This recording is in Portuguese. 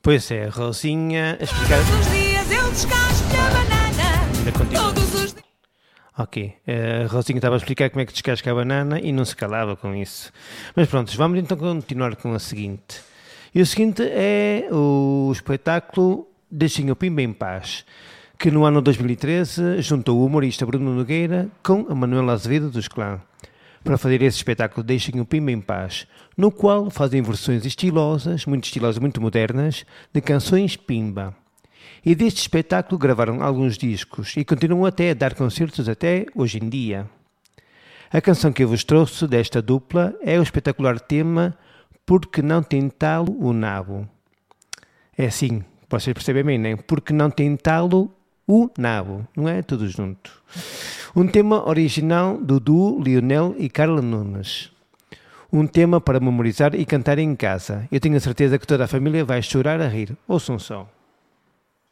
Pois é, Rosinha a explicar... Todos os dias eu descasco a banana. Ainda continua. Todos os dias. Ok, a Rosinha estava a explicar como é que descasca a banana e não se calava com isso. Mas pronto, vamos então continuar com a seguinte. E o seguinte é o espetáculo Deixem o Pimba em Paz, que no ano 2013 juntou o humorista Bruno Nogueira com a Manuela Azevedo dos Clã para fazer esse espetáculo Deixem o Pimba em Paz, no qual fazem versões estilosas, muito modernas, de canções Pimba. E deste espetáculo gravaram alguns discos e continuam até a dar concertos até hoje em dia. A canção que eu vos trouxe desta dupla é o espetacular tema Porque Não Tentá-lo o Nabo. É assim, vocês percebem bem, não? Porque não tentá-lo o nabo, não é? Tudo junto. Um tema original do duo Lionel e Carla Nunes. Um tema para memorizar e cantar em casa. Eu tenho a certeza que toda a família vai chorar a rir. Ouçam só.